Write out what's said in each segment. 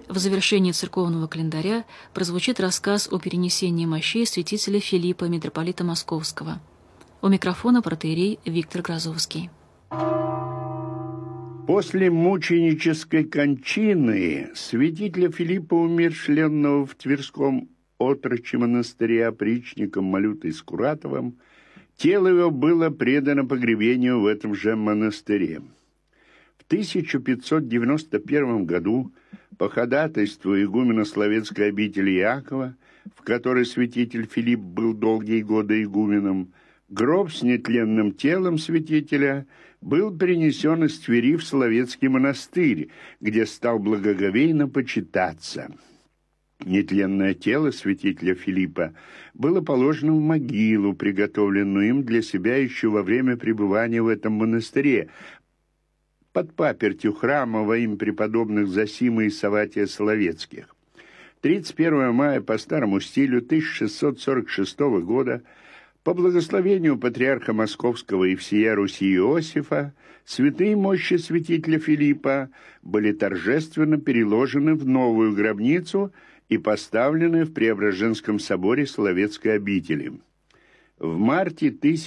В завершении церковного календаря прозвучит рассказ о перенесении мощей святителя Филиппа, митрополита Московского. У микрофона протоиерей Виктор Грозовский. После мученической кончины святителя Филиппа, умерщвленного в Тверском отрочье монастыре опричником Малютой Скуратовым, тело его было предано погребению в этом же монастыре. В 1591 году по ходатайству игумена Словецкой обители Иакова, в которой святитель Филипп был долгие годы игуменом, гроб с нетленным телом святителя был перенесен из Твери в Словецкий монастырь, где стал благоговейно почитаться. Нетленное тело святителя Филиппа было положено в могилу, приготовленную им для себя еще во время пребывания в этом монастыре, под папертью храма во имя преподобных Зосима и Савватия Соловецких. 31 мая по старому стилю 1646 года по благословению патриарха Московского и всея Руси Иосифа святые мощи святителя Филиппа были торжественно переложены в новую гробницу и поставлены в Преображенском соборе Соловецкой обители. В марте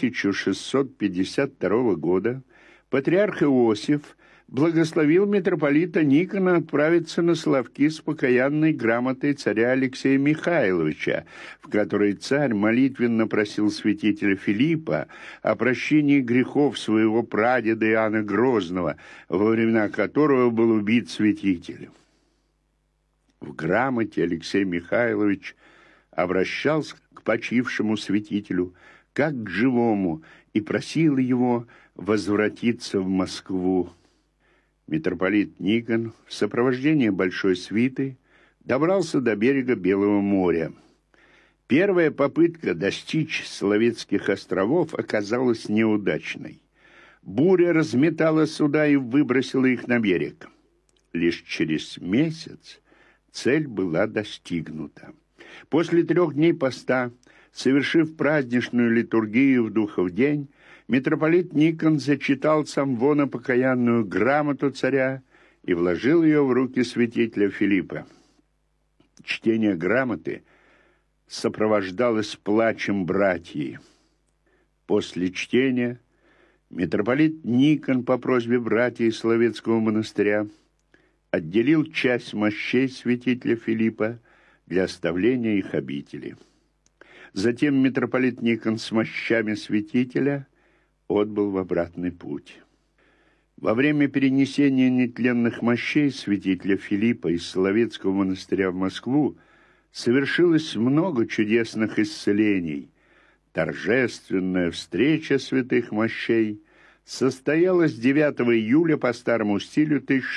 1652 года патриарх Иосиф благословил митрополита Никона отправиться на Славки с покаянной грамотой царя Алексея Михайловича, в которой царь молитвенно просил святителя Филиппа о прощении грехов своего прадеда Иоанна Грозного, во времена которого был убит святитель. В грамоте Алексей Михайлович обращался к почившему святителю как к живому и просил его возвратиться в Москву. Митрополит Никон в сопровождении большой свиты добрался до берега Белого моря. Первая попытка достичь Соловецких островов оказалась неудачной. Буря разметала суда и выбросила их на берег. Лишь через месяц цель была достигнута. После 3 дней поста, совершив праздничную литургию в Духов день, митрополит Никон зачитал с амвона покаянную грамоту царя и вложил ее в руки святителя Филиппа. Чтение грамоты сопровождалось плачем братьев. После чтения митрополит Никон по просьбе братьев Словецкого монастыря отделил часть мощей святителя Филиппа для оставления их обители. Затем митрополит Никон с мощами святителя отбыл в обратный путь. Во время перенесения нетленных мощей святителя Филиппа из Соловецкого монастыря в Москву совершилось много чудесных исцелений. Торжественная встреча святых мощей состоялась 9 июля по старому стилю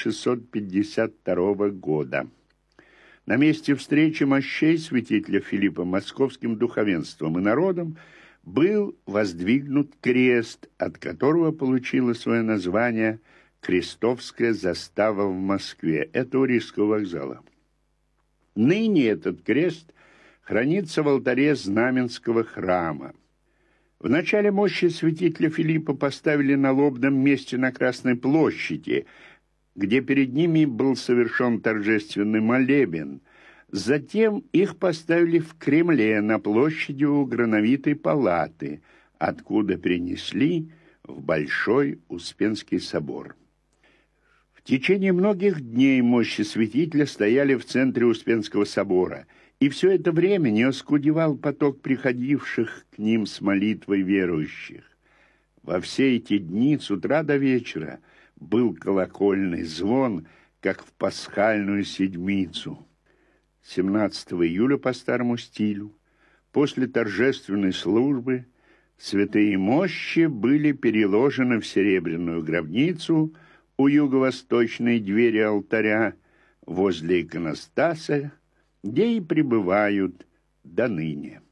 1652 года. На месте встречи мощей святителя Филиппа московским духовенством и народом был воздвигнут крест, от которого получило свое название Крестовская застава в Москве. Это у Рижского вокзала. Ныне этот крест хранится в алтаре Знаменского храма. В начале мощи святителя Филиппа поставили на лобном месте на Красной площади, где перед ними был совершен торжественный молебен. Затем их поставили в Кремле на площади у Грановитой палаты, откуда перенесли в Большой Успенский собор. В течение многих дней мощи святителя стояли в центре Успенского собора, и все это время не оскудевал поток приходивших к ним с молитвой верующих. Во все эти дни с утра до вечера был колокольный звон, как в пасхальную седмицу. 17 июля по старому стилю, после торжественной службы, святые мощи были переложены в серебряную гробницу у юго-восточной двери алтаря возле иконостаса, где и пребывают до ныне.